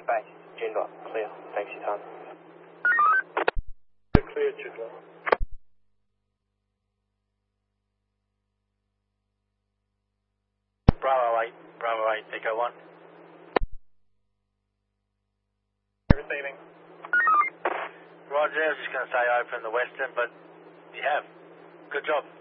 back. Joondalup, clear. Thanks for your time. Clear, Joondalup. Bravo 8, Echo 1. Receiving. Roger, I was just going to say open the western, but you have. Good job.